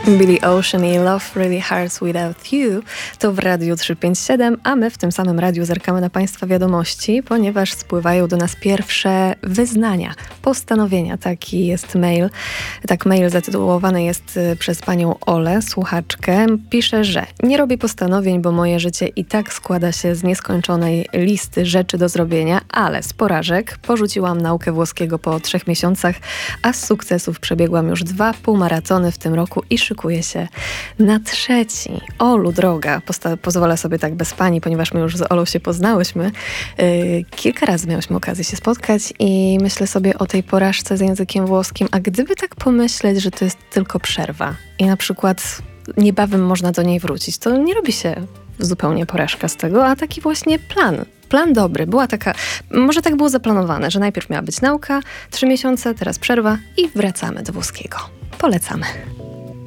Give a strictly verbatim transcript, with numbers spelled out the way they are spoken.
Billy Ocean i Love Really Hurts Without You to w Radiu trzysta pięćdziesiąt siedem, a my w tym samym radiu zerkamy na Państwa wiadomości, ponieważ spływają do nas pierwsze wyznania, postanowienia. Taki jest mail. Tak, mail zatytułowany jest przez panią Olę, słuchaczkę. Pisze, że nie robię postanowień, bo moje życie i tak składa się z nieskończonej listy rzeczy do zrobienia, ale z porażek porzuciłam naukę włoskiego po trzech miesiącach, a z sukcesów przebiegłam już dwa półmaratony w tym roku i szykuję się na trzeci. Olu, droga, posta- pozwolę sobie tak bez pani, ponieważ my już z Olą się poznałyśmy. Yy, kilka razy miałyśmy okazję się spotkać i myślę sobie o tej porażce z językiem włoskim, a gdyby tak pomyśleć, że to jest tylko przerwa i na przykład niebawem można do niej wrócić, to nie robi się zupełnie porażka z tego, a taki właśnie plan. Plan dobry. Była taka, może tak było zaplanowane, że najpierw miała być nauka, trzy miesiące, teraz przerwa i wracamy do włoskiego. Polecamy.